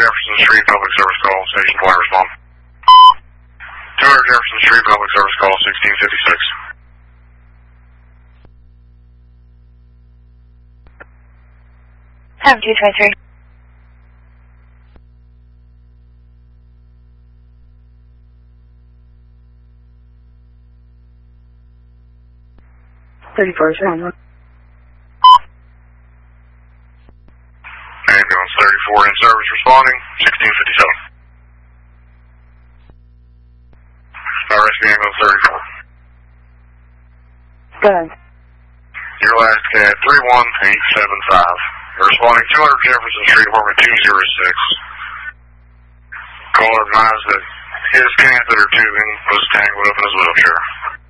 Jefferson Street, public service call, station point, respond. 200 Jefferson Street, public service call, 1656. Have 223. Ambulance 34 in service responding, 1657. Rescue ambulance 34. Go ahead. Your last CAD 31875. You're responding 200 Jefferson Street, apartment 206. Caller advised that his catheter tubing was tangled up in his wheelchair.